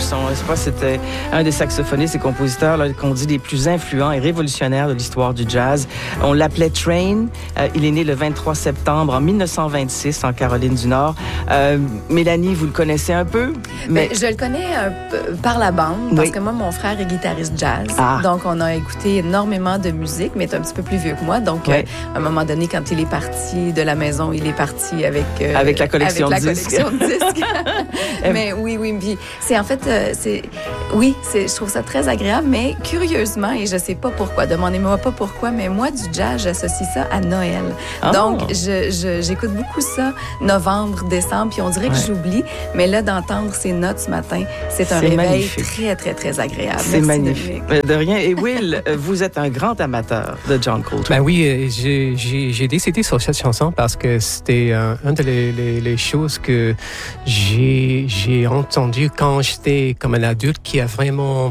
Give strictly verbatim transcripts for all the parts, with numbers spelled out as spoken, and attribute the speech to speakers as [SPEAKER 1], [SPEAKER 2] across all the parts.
[SPEAKER 1] Son, je crois que c'était un des saxophonistes et compositeurs là, qu'on dit les plus influents et révolutionnaires de l'histoire du jazz. On l'appelait Train. Euh, il est né le vingt-trois septembre en dix-neuf cent vingt-six en Caroline du Nord. Euh, Mélanie, vous le connaissez un peu?
[SPEAKER 2] Mais... Ben, je le connais un peu par la bande, parce oui. que moi, mon frère est guitariste jazz. Ah. Donc, on a écouté énormément de musique, mais il est un petit peu plus vieux que moi. Donc, oui. euh, à un moment donné, quand il est parti de la maison, il est parti avec... Euh,
[SPEAKER 1] avec la collection
[SPEAKER 2] avec
[SPEAKER 1] de
[SPEAKER 2] la
[SPEAKER 1] disques.
[SPEAKER 2] Collection de disques. mais oui, oui. Puis, c'est en fait... Euh, c'est, oui, c'est, je trouve ça très agréable, mais curieusement, et je sais pas pourquoi, demandez-moi pas pourquoi, mais moi, du jazz, j'associe ça à Noël. Oh. Donc, je, je, j'écoute beaucoup ça, novembre, décembre, puis on dirait que ouais. j'oublie. Mais là, d'entendre ces notes ce matin, c'est un c'est réveil magnifique. très, très, très agréable.
[SPEAKER 1] C'est
[SPEAKER 2] Merci,
[SPEAKER 1] magnifique. Dominique. De rien. Et Will, vous êtes un grand amateur de John Coltrane.
[SPEAKER 3] Ben oui, j'ai, j'ai, j'ai décidé sur cette chanson parce que c'était euh, une des les, les choses que j'ai, j'ai entendu quand j'étais comme un adulte qui a vraiment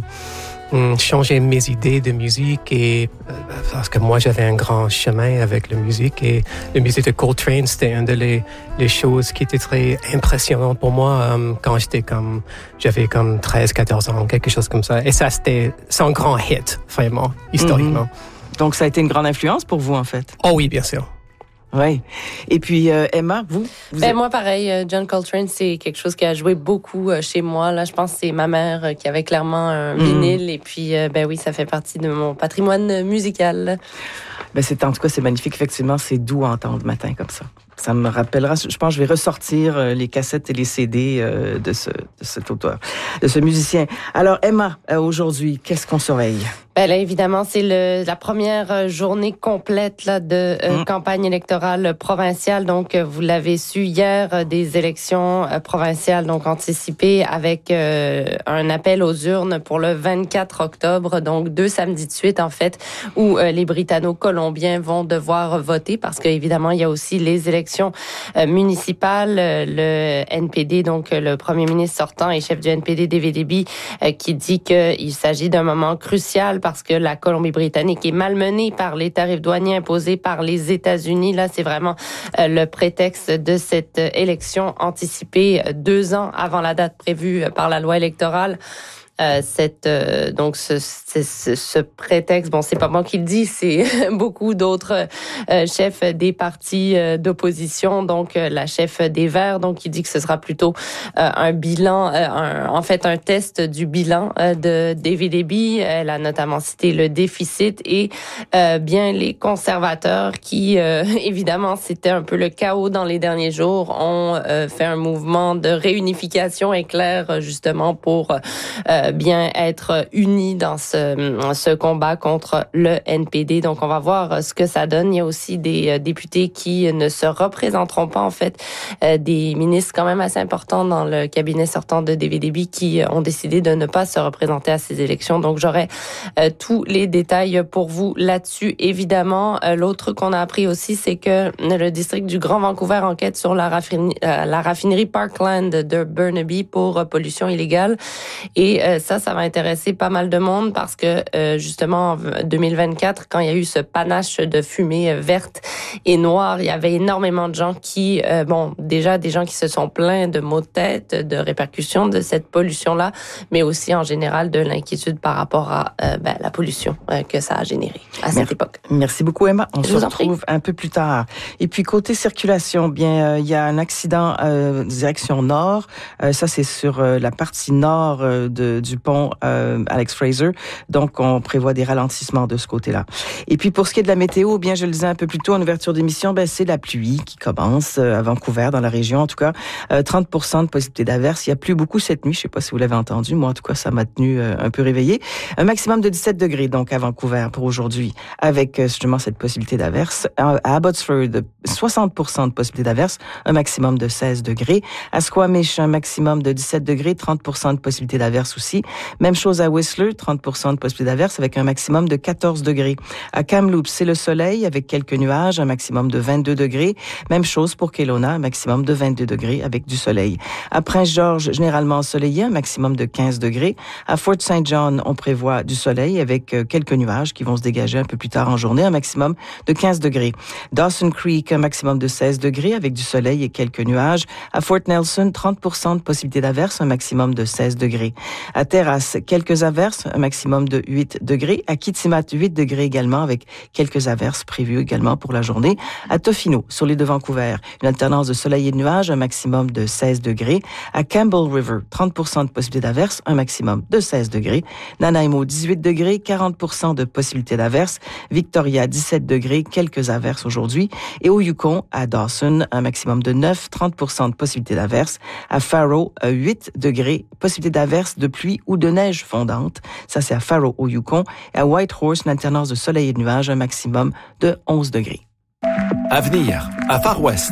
[SPEAKER 3] changé mes idées de musique et parce que moi j'avais un grand chemin avec la musique et la musique de Coltrane c'était une des les choses qui étaient très impressionnantes pour moi euh, quand j'étais comme j'avais comme treize quatorze ans quelque chose comme ça et ça c'était son grand hit vraiment historiquement.
[SPEAKER 1] Mm-hmm. Donc ça a été une grande influence pour vous en fait.
[SPEAKER 3] Oh oui bien sûr.
[SPEAKER 1] Oui. Et puis, euh, Emma, vous? vous
[SPEAKER 4] ben,
[SPEAKER 1] êtes...
[SPEAKER 4] Moi, pareil, John Coltrane, c'est quelque chose qui a joué beaucoup euh, chez moi. Là, je pense que c'est ma mère euh, qui avait clairement un mm. vinyle. Et puis, euh, ben oui, ça fait partie de mon patrimoine musical.
[SPEAKER 1] Ben, c'est, en tout cas, c'est magnifique. Effectivement, c'est doux à entendre le matin comme ça. Ça me rappellera, je pense que je vais ressortir les cassettes et les C D de, ce, de cet auteur, de ce musicien. Alors, Emma, aujourd'hui, qu'est-ce qu'on surveille?
[SPEAKER 4] Ben là, évidemment, c'est le, la première journée complète là, de euh, mmh. campagne électorale provinciale. Donc, vous l'avez su hier, des élections provinciales donc anticipées avec euh, un appel aux urnes pour le vingt-quatre octobre. Donc, deux samedis de suite, en fait, où euh, les Britanno-Colombiens vont devoir voter parce qu'évidemment, il y a aussi les élections euh, municipales. Le N P D, donc le premier ministre sortant et chef du N P D, David Eby, euh, qui dit qu'il s'agit d'un moment crucial parce que la Colombie-Britannique est malmenée par les tarifs douaniers imposés par les États-Unis. Là, c'est vraiment euh, le prétexte de cette élection anticipée deux ans avant la date prévue par la loi électorale. Euh, cette euh, donc ce, ce, ce prétexte, bon, c'est pas moi qui le dis, c'est beaucoup d'autres euh, chefs des partis euh, d'opposition, donc euh, la chef des Verts, donc qui dit que ce sera plutôt euh, un bilan, euh, un, en fait un test du bilan euh, de David Eby. Elle a notamment cité le déficit et euh, bien les conservateurs qui, euh, évidemment, c'était un peu le chaos dans les derniers jours, ont euh, fait un mouvement de réunification éclair justement pour euh, bien être unis dans ce, ce combat contre le N P D. Donc, on va voir ce que ça donne. Il y a aussi des députés qui ne se représenteront pas, en fait, des ministres quand même assez importants dans le cabinet sortant de David Eby qui ont décidé de ne pas se représenter à ces élections. Donc, j'aurai euh, tous les détails pour vous là-dessus. Évidemment, euh, l'autre qu'on a appris aussi, c'est que le district du Grand Vancouver enquête sur la raffinerie, euh, la raffinerie Parkland de Burnaby pour euh, pollution illégale. Et euh, ça, ça va intéresser pas mal de monde parce que euh, justement en deux mille vingt-quatre, quand il y a eu ce panache de fumée verte et noire, il y avait énormément de gens qui, euh, bon, déjà des gens qui se sont plaints de maux de tête, de répercussions de cette pollution-là, mais aussi en général de l'inquiétude par rapport à euh, ben, la pollution euh, que ça a généré à cette
[SPEAKER 1] Merci.
[SPEAKER 4] époque.
[SPEAKER 1] Merci beaucoup, Emma. On
[SPEAKER 4] Je
[SPEAKER 1] se retrouve un peu plus tard. Et puis côté circulation, bien, euh, il y a un accident euh, direction nord. Euh, ça, c'est sur euh, la partie nord euh, de du pont euh, Alex Fraser. Donc, on prévoit des ralentissements de ce côté-là. Et puis, pour ce qui est de la météo, bien, je le disais un peu plus tôt en ouverture d'émission, ben, c'est la pluie qui commence euh, à Vancouver, dans la région, en tout cas. Euh, trente pour cent de possibilité d'averse. Il n'y a plus beaucoup cette nuit. Je ne sais pas si vous l'avez entendu. Moi, en tout cas, ça m'a tenu euh, un peu réveillée. Un maximum de dix-sept degrés, donc, à Vancouver pour aujourd'hui, avec euh, justement cette possibilité d'averse. À Abbotsford, soixante pour cent de possibilité d'averse, un maximum de seize degrés. À Squamish, un maximum de dix-sept degrés, trente pour cent de possibilité d'averse aussi. aussi. Même chose à Whistler, trente pour cent de possibilité d'averse avec un maximum de quatorze degrés. À Kamloops, c'est le soleil avec quelques nuages, un maximum de vingt-deux degrés. Même chose pour Kelowna, un maximum de vingt-deux degrés avec du soleil. À Prince-Georges, généralement ensoleillé, un maximum de quinze degrés. À Fort Saint John, on prévoit du soleil avec quelques nuages qui vont se dégager un peu plus tard en journée, un maximum de quinze degrés. Dawson Creek, un maximum de seize degrés avec du soleil et quelques nuages. À Fort Nelson, trente pour cent de possibilité d'averse, un maximum de seize degrés. À Terrace, quelques averses, un maximum de huit degrés. À Kitimat, huit degrés également avec quelques averses prévues également pour la journée. À Tofino, sur l'île de Vancouver, une alternance de soleil et de nuages, un maximum de seize degrés. À Campbell River, trente pour cent de possibilité d'averse, un maximum de seize degrés. Nanaimo, dix-huit degrés, quarante pour cent de possibilité d'averse. Victoria, dix-sept degrés, quelques averses aujourd'hui. Et au Yukon, à Dawson, un maximum de neuf, trente pour cent de possibilité d'averse. À Faro, huit degrés, possibilité d'averse, de pluie ou de neige fondante. Ça, c'est à Faro, au Yukon. Et à Whitehorse, une alternance de soleil et de nuages, un maximum de onze degrés.
[SPEAKER 5] Avenir, à Far West.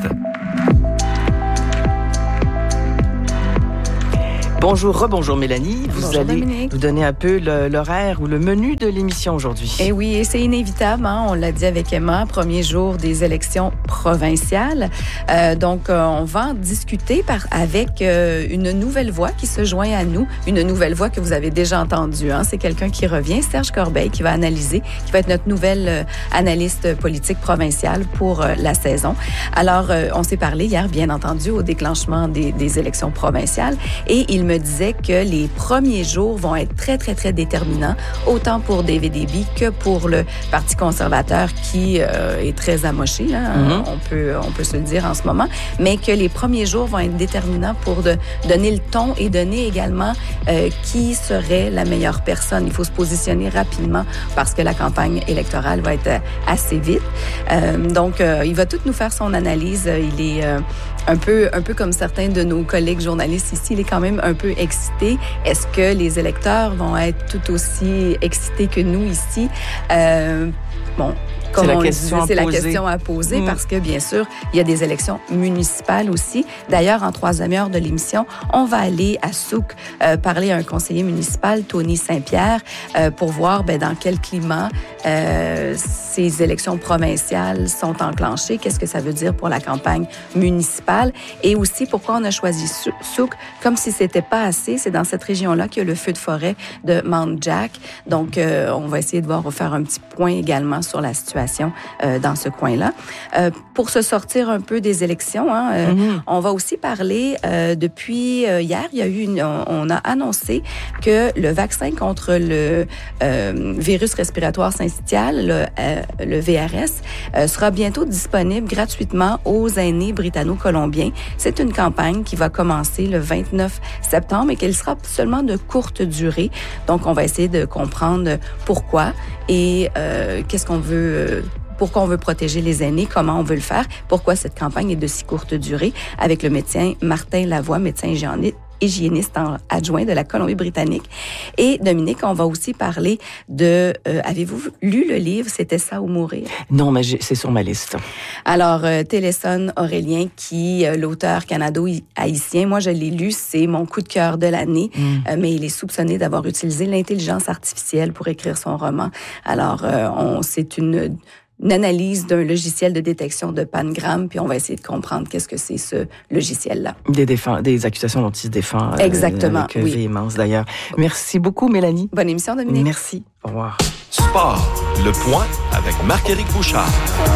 [SPEAKER 1] Bonjour, rebonjour Mélanie. Vous
[SPEAKER 2] Bonjour,
[SPEAKER 1] allez
[SPEAKER 2] Dominique.
[SPEAKER 1] nous donner un peu le, l'horaire ou le menu de l'émission aujourd'hui.
[SPEAKER 2] Eh oui, et c'est inévitable, hein? On l'a dit avec Emma, premier jour des élections provinciales. Euh, donc, euh, on va en discuter par, avec euh, une nouvelle voix qui se joint à nous, une nouvelle voix que vous avez déjà entendue. Hein? C'est quelqu'un qui revient, Serge Corbeil, qui va analyser, qui va être notre nouvelle euh, analyste politique provinciale pour euh, la saison. Alors, euh, on s'est parlé hier, bien entendu, au déclenchement des, des élections provinciales, et il me disait que les premiers jours vont être très, très, très déterminants, autant pour David Eby que pour le Parti conservateur qui euh, est très amoché, là, mm-hmm. on peut, on peut se le dire en ce moment, mais que les premiers jours vont être déterminants pour de, donner le ton et donner également euh, qui serait la meilleure personne. Il faut se positionner rapidement parce que la campagne électorale va être assez vite. Euh, donc, euh, il va tout nous faire son analyse. Il est euh, un peu, un peu comme certains de nos collègues journalistes ici, il est quand même un peu excité. Est-ce que les électeurs vont être tout aussi excités que nous ici? Euh, bon, comme
[SPEAKER 1] c'est
[SPEAKER 2] on
[SPEAKER 1] la
[SPEAKER 2] le
[SPEAKER 1] question
[SPEAKER 2] disait, c'est
[SPEAKER 1] à
[SPEAKER 2] la
[SPEAKER 1] poser.
[SPEAKER 2] question à poser
[SPEAKER 1] mmh.
[SPEAKER 2] parce que, bien sûr, il y a des élections municipales aussi. D'ailleurs, en troisième heure de l'émission, on va aller à Souk euh, parler à un conseiller municipal, Tony Saint-Pierre, euh, pour voir ben, dans quel climat euh, ces élections provinciales sont enclenchées, qu'est-ce que ça veut dire pour la campagne municipale et aussi pourquoi on a choisi Souk comme si c'était pas assez. C'est dans cette région-là qu'il y a le feu de forêt de Mount Jack. Donc, euh, on va essayer de voir, refaire un petit point également sur la situation euh, dans ce coin-là. Euh, pour se sortir un peu des élections, hein, euh, mm-hmm. on va aussi parler, euh, depuis euh, hier, il y a eu une, on, on a annoncé que le vaccin contre le euh, virus respiratoire syncytial, le, euh, le V R S, euh, sera bientôt disponible gratuitement aux aînés britanno-colombiens. C'est une campagne qui va commencer le vingt-neuf septembre et qu'elle sera seulement de courte durée. Donc, on va essayer de comprendre pourquoi et euh, qu'est-ce qu'on veut, euh, pourquoi on veut protéger les aînés, comment on veut le faire, pourquoi cette campagne est de si courte durée, avec le médecin Martin Lavoie, médecin hygiéniste, hygiéniste adjoint de la Colombie-Britannique. Et Dominique, on va aussi parler de... Euh, avez-vous lu le livre « C'était ça ou mourir » ?
[SPEAKER 1] Non, mais j'ai, c'est sur ma liste.
[SPEAKER 2] Alors, euh, Téléson Aurélien, qui euh, l'auteur canado-haïtien, moi je l'ai lu, c'est mon coup de cœur de l'année, mm. euh, mais il est soupçonné d'avoir utilisé l'intelligence artificielle pour écrire son roman. Alors, euh, on, c'est une... une analyse d'un logiciel de détection de pangramme, puis on va essayer de comprendre qu'est-ce que c'est ce logiciel-là.
[SPEAKER 1] Des, défend, des accusations dont il se défend. Euh,
[SPEAKER 2] Exactement,
[SPEAKER 1] avec
[SPEAKER 2] oui.
[SPEAKER 1] véhémence, d'ailleurs. Merci beaucoup, Mélanie.
[SPEAKER 2] Bonne émission, Dominique.
[SPEAKER 1] Merci. Au revoir.
[SPEAKER 5] Sport, le point avec Marc-Éric Bouchard.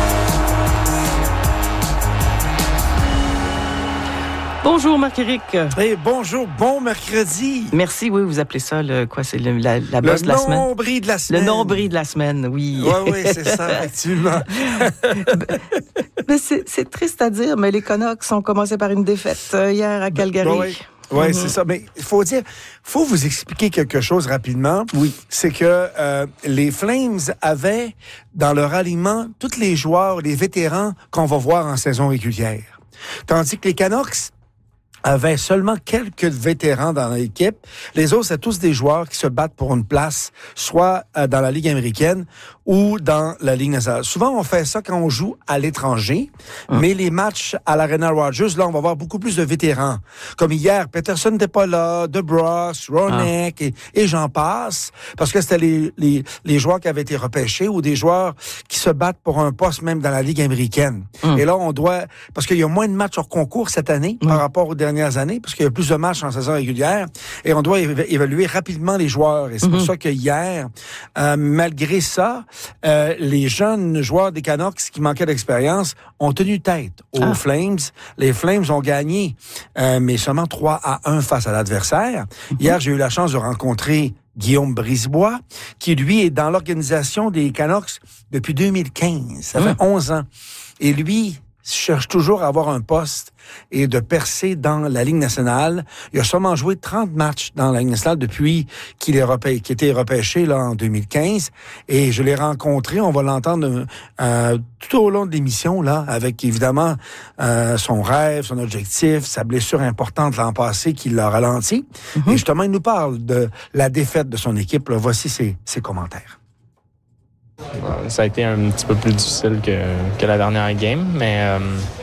[SPEAKER 1] Bonjour, Marc-Éric.
[SPEAKER 6] Hey, bonjour, bon mercredi.
[SPEAKER 1] Merci, oui, vous appelez ça, le, quoi, c'est le, la, la bosse de la semaine?
[SPEAKER 6] Le nombril de la semaine.
[SPEAKER 1] Le nombril de la semaine, oui.
[SPEAKER 6] Oui, oui, c'est ça, effectivement.
[SPEAKER 1] mais c'est, c'est triste à dire, mais les Canucks ont commencé par une défaite hier à Calgary.
[SPEAKER 6] Ben, oui. Oui, mm-hmm. c'est ça. Mais il faut dire, faut vous expliquer quelque chose rapidement.
[SPEAKER 1] Oui.
[SPEAKER 6] C'est que euh, les Flames avaient dans leur alignement tous les joueurs, les vétérans qu'on va voir en saison régulière. Tandis que les Canucks avaient seulement quelques vétérans dans l'équipe. Les autres, c'est tous des joueurs qui se battent pour une place, soit euh, dans la Ligue américaine ou dans la Ligue nationale. Souvent, on fait ça quand on joue à l'étranger, hum. mais les matchs à l'Arena Rogers, là, on va voir beaucoup plus de vétérans. Comme hier, Peterson n'était pas là, DeBrusk, Roenick, ah. et, et j'en passe, parce que c'était les, les, les joueurs qui avaient été repêchés ou des joueurs qui se battent pour un poste même dans la Ligue américaine. Hum. Et là, on doit... Parce qu'il y a moins de matchs hors concours cette année hum. par rapport aux dernières années, parce qu'il y a plus de matchs en saison régulière, et on doit éva- évaluer rapidement les joueurs. Et c'est hum. pour ça que hier, euh, malgré ça, euh, les jeunes joueurs des Canucks qui manquaient d'expérience ont tenu tête aux ah. Flames. Les Flames ont gagné, euh, mais seulement trois à un face à l'adversaire. Mm-hmm. Hier, j'ai eu la chance de rencontrer Guillaume Brisebois, qui, lui, est dans l'organisation des Canucks depuis deux mille quinze. Ça fait mm. onze ans. Et lui cherche toujours à avoir un poste et de percer dans la Ligue nationale. Il a seulement joué trente matchs dans la Ligue nationale depuis qu'il est repêché, qu'il était repêché là, en deux mille quinze. Et je l'ai rencontré, on va l'entendre euh, tout au long de l'émission, là, avec évidemment euh, son rêve, son objectif, sa blessure importante l'an passé qui l'a ralenti. Mm-hmm. Et justement, il nous parle de la défaite de son équipe. Là. Voici ses, ses commentaires.
[SPEAKER 7] Ça a été un petit peu plus difficile que, que la dernière game, mais euh,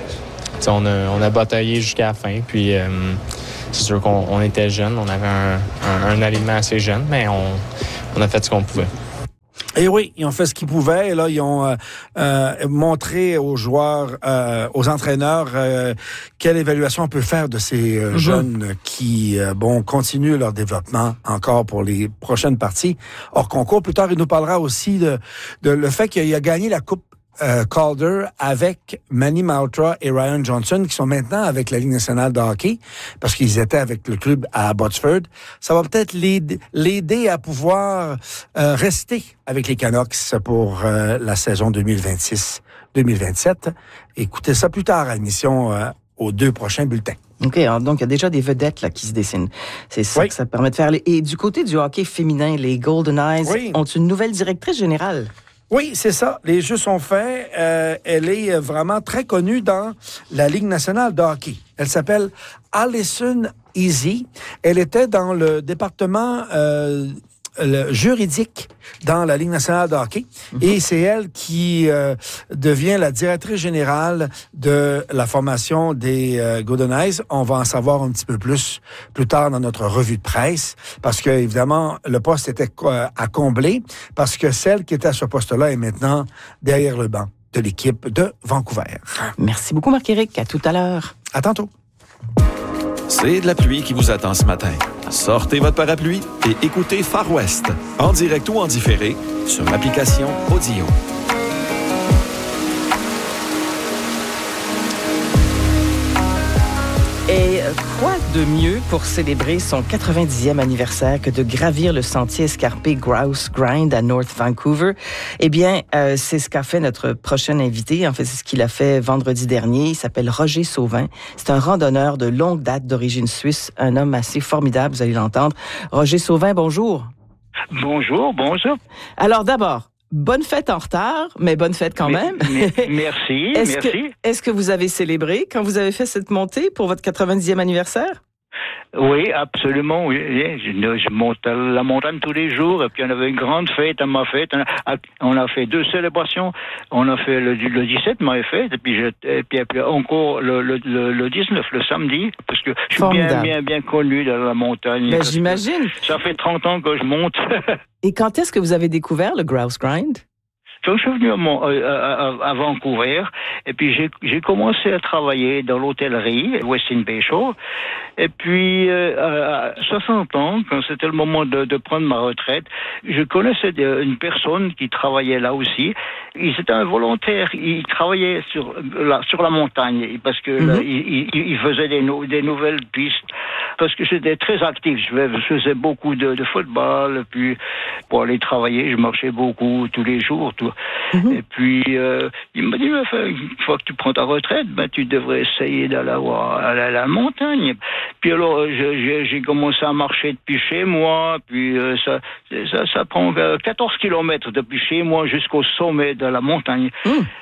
[SPEAKER 7] on, a, on a bataillé jusqu'à la fin. Puis euh, c'est sûr qu'on on était jeunes, on avait un, un, un alignement assez jeune, mais on, on a fait ce qu'on pouvait.
[SPEAKER 6] Et oui, ils ont fait ce qu'ils pouvaient. Et là, ils ont euh, euh, montré aux joueurs, euh, aux entraîneurs, euh, quelle évaluation on peut faire de ces euh, mm-hmm. jeunes qui, euh, bon, continuent leur développement encore pour les prochaines parties hors concours. Plus tard, il nous parlera aussi de, de le fait qu'il a gagné la Coupe Euh, Calder avec Manny Malhotra et Ryan Johnson, qui sont maintenant avec la Ligue nationale de hockey, parce qu'ils étaient avec le club à Abbotsford. Ça va peut-être l'aider, l'aider à pouvoir euh, rester avec les Canucks pour euh, la saison deux mille vingt-six deux mille vingt-sept. Écoutez ça plus tard à l'émission euh, aux deux prochains bulletins.
[SPEAKER 1] OK, alors donc il y a déjà des vedettes là qui se dessinent. C'est ça oui. que ça permet de faire. Et du côté du hockey féminin, les Golden Eyes oui. ont une nouvelle directrice générale.
[SPEAKER 6] Oui, c'est ça. Les jeux sont faits. Euh, elle est vraiment très connue dans la Ligue nationale de hockey. Elle s'appelle Alison Easy. Elle était dans le département euh, le juridique dans la Ligue nationale de hockey. Mm-hmm. Et c'est elle qui euh, devient la directrice générale de la formation des euh, Golden Eyes. On va en savoir un petit peu plus plus tard dans notre revue de presse, parce que évidemment le poste était à combler, parce que celle qui était à ce poste-là est maintenant derrière le banc de l'équipe de Vancouver.
[SPEAKER 1] Merci beaucoup Marc-Éric. À tout à l'heure.
[SPEAKER 6] À tantôt.
[SPEAKER 5] C'est de la pluie qui vous attend ce matin. Sortez votre parapluie et écoutez Far West, en direct ou en différé, sur l'application Audio.
[SPEAKER 1] Et quoi de mieux pour célébrer son quatre-vingt-dixième anniversaire que de gravir le sentier escarpé Grouse Grind à North Vancouver? Eh bien, euh, c'est ce qu'a fait notre prochain invité. En fait, c'est ce qu'il a fait vendredi dernier. Il s'appelle Roger Sauvin. C'est un randonneur de longue date d'origine suisse, un homme assez formidable, vous allez l'entendre. Roger Sauvin, bonjour.
[SPEAKER 8] Bonjour, bonjour.
[SPEAKER 1] Alors d'abord, bonne fête en retard, mais bonne fête quand même.
[SPEAKER 8] Mais, mais, merci,
[SPEAKER 1] est-ce
[SPEAKER 8] merci.
[SPEAKER 1] Que, est-ce que vous avez célébré quand vous avez fait cette montée pour votre quatre-vingt-dixième anniversaire?
[SPEAKER 8] Oui, absolument. Oui. Je, je monte à la montagne tous les jours. Et puis on avait une grande fête à ma fête. On a, on a fait deux célébrations. On a fait le, le dix-sept, ma fête, et puis, je, et puis, et puis encore le, le, le dix-neuf, le samedi, parce que je suis Formidable. bien, bien, bien connu dans la montagne.
[SPEAKER 1] Ben, j'imagine.
[SPEAKER 8] Ça fait trente ans que je monte.
[SPEAKER 1] Et quand est-ce que vous avez découvert le Grouse Grind?
[SPEAKER 8] Quand je suis venu à, mon, à, à, à Vancouver, et puis j'ai, j'ai commencé à travailler dans l'hôtellerie, Westin Bay Shore, et puis euh, à soixante ans, quand c'était le moment de, de prendre ma retraite, je connaissais une personne qui travaillait là aussi. Il c'était un volontaire, il travaillait sur la, sur la montagne, parce que mm-hmm. là, il, il, il faisait des, no, des nouvelles pistes, parce que j'étais très actif, je faisais beaucoup de, de football, puis pour aller travailler, je marchais beaucoup tous les jours, tout. Mm-hmm. Et puis, euh, il m'a dit, une fois que tu prends ta retraite, ben, tu devrais essayer d'aller à la, la montagne. Puis alors, je, j'ai commencé à marcher depuis chez moi, puis euh, ça, ça, ça prend quatorze kilomètres depuis chez moi jusqu'au sommet de la montagne. Mm.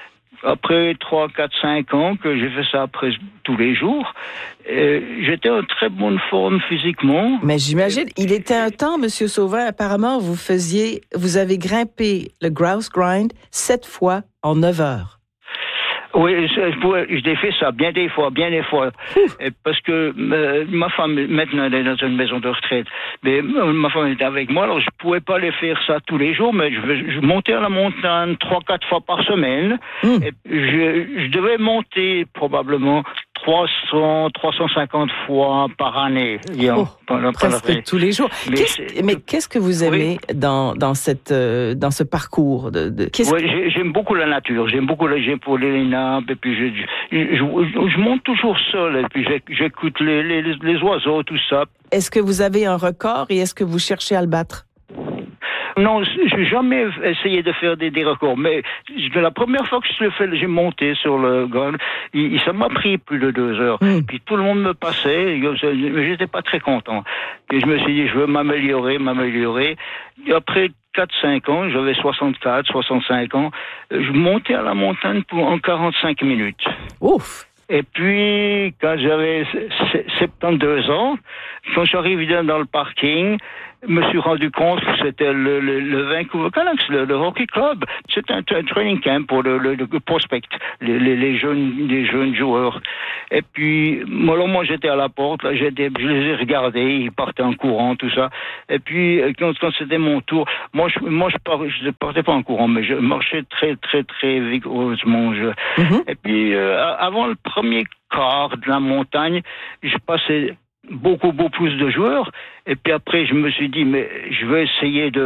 [SPEAKER 8] après trois, quatre, cinq ans que j'ai fait ça presque tous les jours, euh, j'étais en très bonne forme physiquement.
[SPEAKER 1] Mais j'imagine, il était un temps, Monsieur Sauvin, apparemment, vous faisiez, vous avez grimpé le grouse grind sept fois en neuf heures.
[SPEAKER 8] Oui, j'ai fait ça bien des fois, bien des fois. Et parce que euh, ma femme, maintenant, elle est dans une maison de retraite. Mais euh, ma femme était avec moi, alors je pouvais pas aller faire ça tous les jours, mais je, je montais à la montagne trois, quatre fois par semaine. Mmh. Et je, je devais monter probablement trois cents, trois cent cinquante fois par année.
[SPEAKER 1] Oh, pendant, presque pendant tous les jours. Mais qu'est-ce, mais qu'est-ce que vous aimez oui. dans, dans, cette, euh, dans ce parcours de, de
[SPEAKER 8] oui, que... j'aime beaucoup la nature. J'aime beaucoup la j'aime pour les nappes. Et puis je, je, je, je, je monte toujours seul. Et puis j'écoute les, les, les oiseaux, tout ça.
[SPEAKER 1] Est-ce que vous avez un record et est-ce que vous cherchez à le battre?
[SPEAKER 8] Non, je n'ai jamais essayé de faire des, des records, mais la première fois que je l'ai fait, j'ai monté sur le gun, il, ça m'a pris plus de deux heures. Mmh. Puis tout le monde me passait, mais j'étais pas très content. Puis je me suis dit, je veux m'améliorer, m'améliorer. Et après quatre cinq ans, j'avais soixante-quatre, soixante-cinq ans, je montais à la montagne pour en quarante-cinq minutes.
[SPEAKER 1] Ouf!
[SPEAKER 8] Et puis, quand j'avais soixante-douze ans, quand je suis arrivé dans le parking, je me suis rendu compte que c'était le, le, le Vancouver Canucks, le, le hockey club. C'était un, un training camp pour le, le, le prospect, les, les, les jeunes, les jeunes joueurs. Et puis, alors moi j'étais à la porte, là, j'étais, je les ai regardés, ils partaient en courant, tout ça. Et puis, quand, quand c'était mon tour, moi je, moi je, par, je partais pas en courant, mais je marchais très, très, très vigoureusement. Je... Mm-hmm. Et puis, euh, avant le premier quart de la montagne, je passais beaucoup, beaucoup plus de joueurs. Et puis après, je me suis dit, mais je vais essayer de,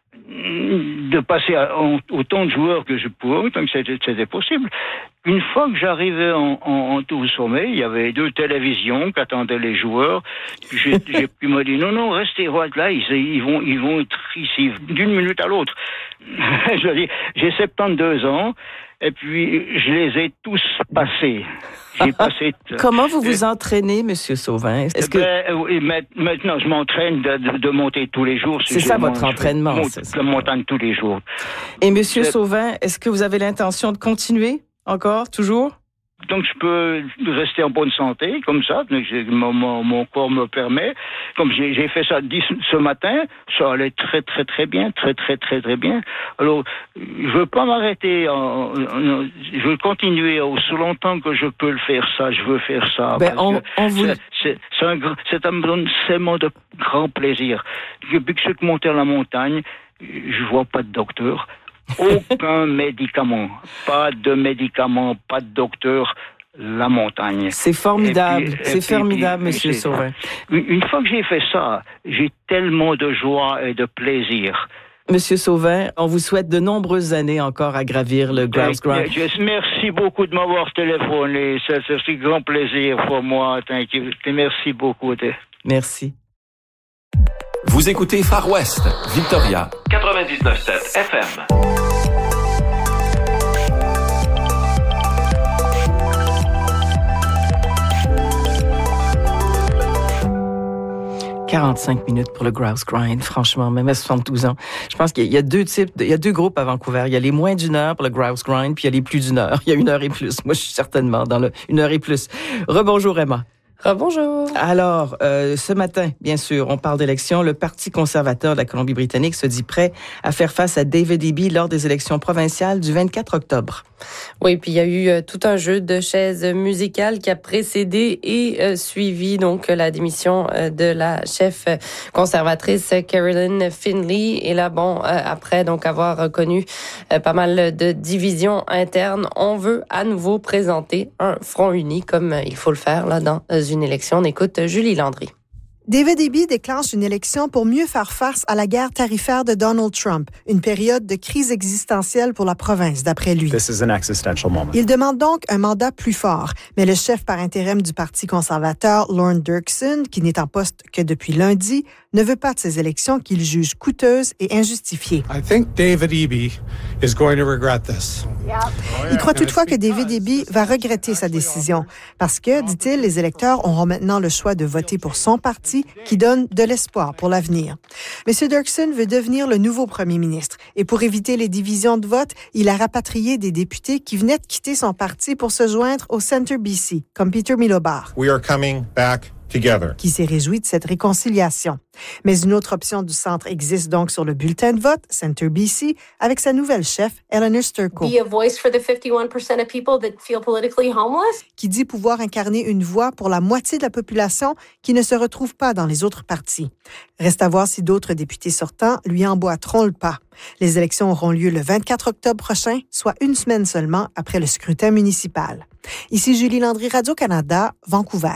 [SPEAKER 8] de passer à, en, autant de joueurs que je pouvais, autant que c'était, c'était possible. Une fois que j'arrivais en, en, en tout sommet, il y avait deux télévisions qui attendaient les joueurs. J'ai, j'ai pu me dire, non, non, restez là, ils, ils vont, ils vont être ici d'une minute à l'autre. Je dis, j'ai soixante-douze ans. Et puis, je les ai tous passés. J'ai passé... T-
[SPEAKER 1] Comment vous vous entraînez, Monsieur Sauvin? Est-ce que...
[SPEAKER 8] ben, oui, maintenant, je m'entraîne de, de, de monter tous les jours.
[SPEAKER 1] C'est ça, votre entraînement.
[SPEAKER 8] Je monte la montagne tous les jours.
[SPEAKER 1] Et Monsieur c'est... Sauvin, est-ce que vous avez l'intention de continuer encore, toujours?
[SPEAKER 8] Donc, je peux rester en bonne santé, comme ça. Mon, mon, mon corps me permet. Comme j'ai, j'ai fait ça dix, ce matin, ça allait très, très, très bien. Très, très, très, très bien. Alors, je veux pas m'arrêter. En, en, je veux continuer aussi longtemps que je peux le faire, ça. Je veux faire ça.
[SPEAKER 1] Ben, on, on vous...
[SPEAKER 8] c'est, c'est, c'est un, c'est un, c'est un de grand plaisir. Depuis que je suis monté à la montagne, je vois pas de docteur. Aucun médicament, pas de médicament, pas de docteur, la montagne.
[SPEAKER 1] C'est formidable, puis, c'est puis, formidable, puis, Monsieur c'est, Sauvin.
[SPEAKER 8] Une fois que j'ai fait ça, j'ai tellement de joie et de plaisir.
[SPEAKER 1] Monsieur Sauvin, on vous souhaite de nombreuses années encore à gravir le Grouse Grind.
[SPEAKER 8] Merci beaucoup de m'avoir téléphoné, c'est, c'est un grand plaisir pour moi. Merci beaucoup.
[SPEAKER 1] Merci.
[SPEAKER 5] Vous écoutez Far West, Victoria, quatre-vingt-dix-neuf sept F M.
[SPEAKER 1] quarante-cinq minutes pour le Grouse Grind, franchement, même à soixante-douze ans. Je pense qu'il y a deux types, de, il y a deux groupes à Vancouver. Il y a les moins d'une heure pour le Grouse Grind, puis il y a les plus d'une heure. Il y a une heure et plus. Moi, je suis certainement dans le une heure et plus. Rebonjour, Emma.
[SPEAKER 4] Rebonjour.
[SPEAKER 1] Alors, euh, ce matin, bien sûr, on parle d'élections. Le Parti conservateur de la Colombie-Britannique se dit prêt à faire face à David Eby lors des élections provinciales du vingt-quatre octobre.
[SPEAKER 4] Oui, puis il y a eu euh, tout un jeu de chaises musicales qui a précédé et euh, suivi donc la démission euh, de la chef conservatrice Carolyn Finley. Et là, bon, euh, après donc avoir connu euh, pas mal de divisions internes, on veut à nouveau présenter un front uni comme il faut le faire là dans une élection. On écoute Julie Landry.
[SPEAKER 9] David Eby déclenche une élection pour mieux faire face à la guerre tarifaire de Donald Trump, une période de crise existentielle pour la province, d'après lui.
[SPEAKER 10] This is an existential moment.
[SPEAKER 9] Il demande donc un mandat plus fort, mais le chef par intérim du Parti conservateur, Lorne Dirksen, qui n'est en poste que depuis lundi, ne veut pas de ces élections qu'il juge coûteuses et injustifiées.
[SPEAKER 11] I think David Eby is going to regret this.
[SPEAKER 9] Il croit toutefois que David Eby va regretter sa décision, parce que, dit-il, les électeurs auront maintenant le choix de voter pour son parti parti qui donne de l'espoir pour l'avenir. M. Dirksen veut devenir le nouveau premier ministre et pour éviter les divisions de vote, il a rapatrié des députés qui venaient de quitter son parti pour se joindre au Centre B C, comme Peter Milobar.
[SPEAKER 11] We are coming back together.
[SPEAKER 9] Qui s'est réjoui de cette réconciliation. Mais une autre option du centre existe donc sur le bulletin de vote, Centre B C, avec sa nouvelle chef, Eleanor Sturko.
[SPEAKER 10] Be a voice for the fifty-one percent of people that feel politically homeless.
[SPEAKER 9] Qui dit pouvoir incarner une voix pour la moitié de la population qui ne se retrouve pas dans les autres partis. Reste à voir si d'autres députés sortants lui emboîteront le pas. Les élections auront lieu le vingt-quatre octobre prochain, soit une semaine seulement après le scrutin municipal. Ici Julie Landry, Radio-Canada, Vancouver.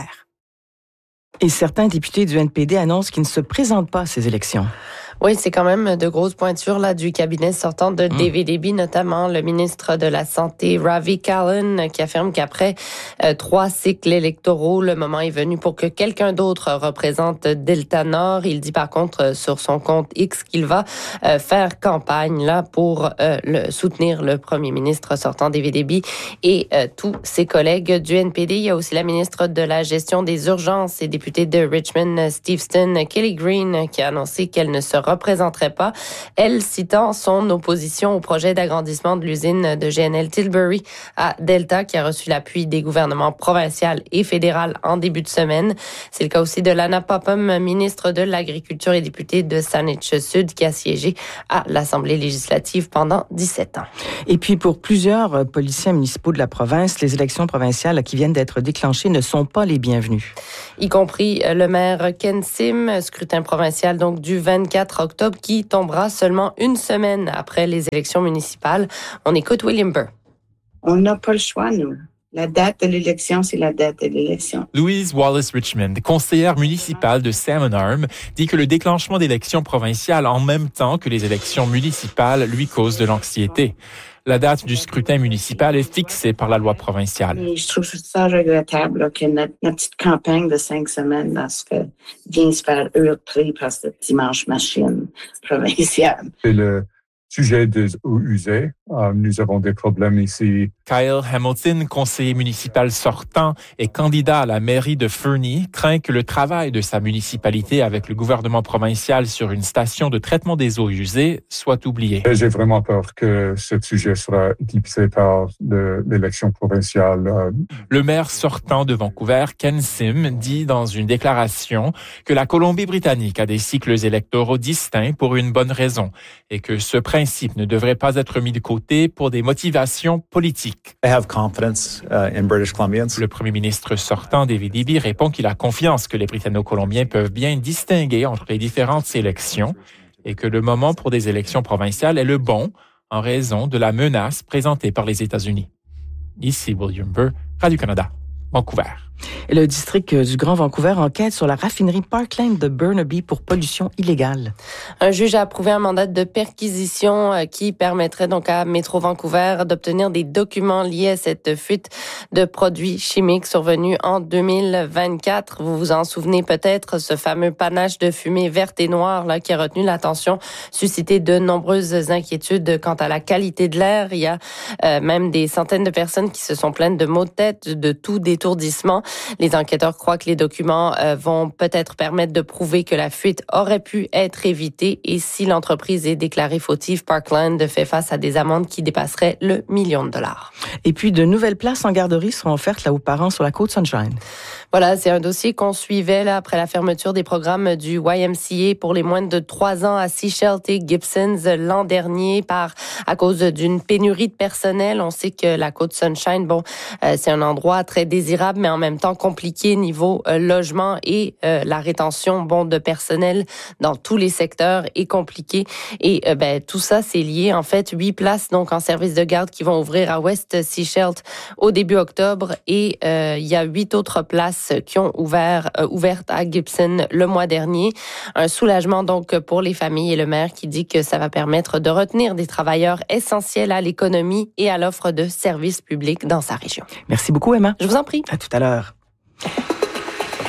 [SPEAKER 1] Et certains députés du N P D annoncent qu'ils ne se présentent pas à ces élections.
[SPEAKER 4] Oui, c'est quand même de grosses pointures là du cabinet sortant de mmh. David Eby, notamment le ministre de la Santé, Ravi Kahlon, qui affirme qu'après euh, trois cycles électoraux, le moment est venu pour que quelqu'un d'autre représente Delta Nord. Il dit par contre euh, sur son compte X qu'il va euh, faire campagne là pour euh, le, soutenir le premier ministre sortant, David Eby, et euh, tous ses collègues du N P D. Il y a aussi la ministre de la Gestion des urgences et députée de Richmond, Steveston, Kelly Green, qui a annoncé qu'elle ne se représenterait pas, elle citant son opposition au projet d'agrandissement de l'usine de G N L Tilbury à Delta, qui a reçu l'appui des gouvernements provincial et fédéral en début de semaine. C'est le cas aussi de Lana Popham, ministre de l'Agriculture et députée de Saanich Sud, qui a siégé à l'Assemblée législative pendant dix-sept ans.
[SPEAKER 1] Et puis, pour plusieurs policiers municipaux de la province, les élections provinciales qui viennent d'être déclenchées ne sont pas les bienvenues.
[SPEAKER 4] Y compris le maire Ken Sim, scrutin provincial donc du vingt-quatre octobre qui tombera seulement une semaine après les élections municipales. On écoute William Burr.
[SPEAKER 12] On n'a pas le choix, nous. La date de l'élection, c'est la date de l'élection.
[SPEAKER 13] Louise Wallace-Richmond, conseillère municipale de Salmon Arm, dit que le déclenchement d'élections provinciales en même temps que les élections municipales lui cause de l'anxiété. La date du scrutin municipal est fixée par la loi provinciale.
[SPEAKER 12] Et je trouve ça regrettable là, que notre, notre petite campagne de cinq semaines là, se fait bien se faire heurter par cette dimanche machine provinciale.
[SPEAKER 14] C'est le sujet des eaux usées. Euh, nous avons des problèmes ici.
[SPEAKER 13] Kyle Hamilton, conseiller municipal sortant et candidat à la mairie de Fernie, craint que le travail de sa municipalité avec le gouvernement provincial sur une station de traitement des eaux usées soit oublié.
[SPEAKER 14] J'ai vraiment peur que ce sujet sera éclipsé par le, l'élection provinciale.
[SPEAKER 13] Le maire sortant de Vancouver, Ken Sim, dit dans une déclaration que la Colombie-Britannique a des cycles électoraux distincts pour une bonne raison et que ce principe ne devrait pas être mis de côté pour des motivations politiques.
[SPEAKER 15] I have confidence uh, in British Columbians.
[SPEAKER 13] Le premier ministre sortant, David Eby, répond qu'il a confiance que les Britanno-Colombiens peuvent bien distinguer entre les différentes élections et que le moment pour des élections provinciales est le bon en raison de la menace présentée par les États-Unis. Ici William Burr, Radio-Canada, Vancouver.
[SPEAKER 1] Et le district du Grand Vancouver enquête sur la raffinerie Parkland de Burnaby pour pollution illégale.
[SPEAKER 4] Un juge a approuvé un mandat de perquisition qui permettrait donc à Métro Vancouver d'obtenir des documents liés à cette fuite de produits chimiques survenue en deux mille vingt-quatre. Vous vous en souvenez peut-être, ce fameux panache de fumée verte et noire là, qui a retenu l'attention, suscité de nombreuses inquiétudes quant à la qualité de l'air. Il y a euh, même des centaines de personnes qui se sont plaintes de maux de tête, de tout d'étourdissement. Les enquêteurs croient que les documents euh, vont peut-être permettre de prouver que la fuite aurait pu être évitée et si l'entreprise est déclarée fautive, Parkland fait face à des amendes qui dépasseraient le million de dollars.
[SPEAKER 1] Et puis, de nouvelles places en garderie seront offertes là aux parents sur la côte Sunshine.
[SPEAKER 4] Voilà, c'est un dossier qu'on suivait là après la fermeture des programmes du Y M C A pour les moins de trois ans à Seashelt et Gibsons l'an dernier par à cause d'une pénurie de personnel. On sait que la côte Sunshine, bon, euh, c'est un endroit très désirable, mais en même temps compliqué niveau euh, logement et euh, la rétention, bon, de personnel dans tous les secteurs est compliquée. Et euh, ben tout ça, c'est lié en fait huit places donc en service de garde qui vont ouvrir à West Seashelt au début octobre et euh, il y a huit autres places qui ont ouvert euh, ouvertes à Gibson le mois dernier. Un soulagement donc pour les familles et le maire qui dit que ça va permettre de retenir des travailleurs essentiels à l'économie et à l'offre de services publics dans sa région.
[SPEAKER 1] Merci beaucoup, Emma.
[SPEAKER 4] Je vous en prie.
[SPEAKER 1] À tout à l'heure.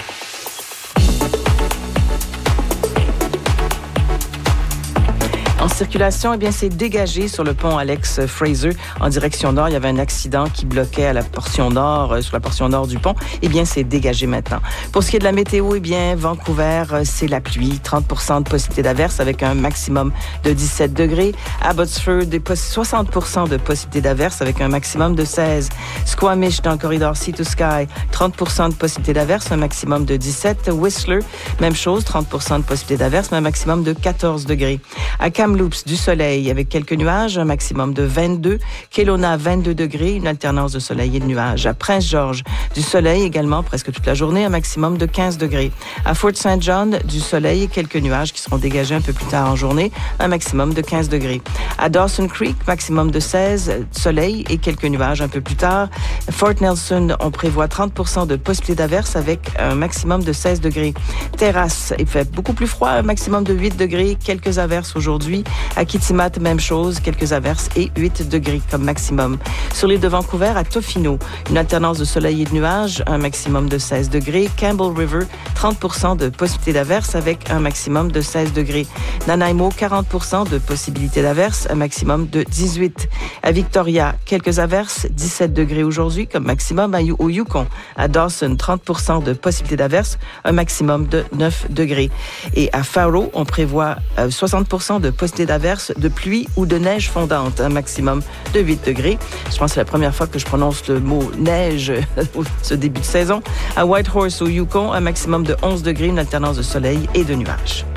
[SPEAKER 1] En circulation, eh bien, c'est dégagé sur le pont Alex Fraser en direction nord. Il y avait un accident qui bloquait à la portion nord, euh, sur la portion nord du pont. Eh bien, c'est dégagé maintenant. Pour ce qui est de la météo, eh bien, Vancouver, euh, c'est la pluie. trente pour cent de possibilité d'averse avec un maximum de dix-sept degrés. Abbotsford, soixante pour cent de possibilité d'averse avec un maximum de seize. Squamish, dans le corridor Sea to Sky, trente pour cent de possibilité d'averse, un maximum de dix-sept. Whistler, même chose, trente pour cent de possibilité d'averse, mais un maximum de quatorze degrés. À Kamloops, du soleil avec quelques nuages, un maximum de vingt-deux. Kelowna, vingt-deux degrés, une alternance de soleil et de nuages. À Prince George, du soleil également presque toute la journée, un maximum de quinze degrés. À Fort Saint John, du soleil et quelques nuages qui seront dégagés un peu plus tard en journée, un maximum de quinze degrés. À Dawson Creek, maximum de seize, soleil et quelques nuages un peu plus tard. Fort Nelson, on prévoit trente pour cent de possibilité d'averse avec un maximum de seize degrés. Terrasse, il fait beaucoup plus froid, un maximum de huit degrés, quelques averses aujourd'hui. À Kitimat, même chose, quelques averses et huit degrés comme maximum. Sur l'île de Vancouver, à Tofino, une alternance de soleil et de nuages, un maximum de seize degrés. Campbell River, trente pour cent de possibilité d'averse avec un maximum de seize degrés. Nanaimo, quarante pour cent de possibilité d'averse, un maximum de dix-huit. À Victoria, quelques averses, dix-sept degrés aujourd'hui comme maximum. À, au Yukon, à Dawson, trente pour cent de possibilité d'averse, un maximum de neuf degrés. Et à Faro, on prévoit euh, soixante pour cent de possibilité d'averse, de pluie ou de neige fondante, un maximum de huit degrés. Je pense que c'est la première fois que je prononce le mot neige ce début de saison. À Whitehorse, au Yukon, un maximum de onze degrés, une alternance de soleil et de nuages.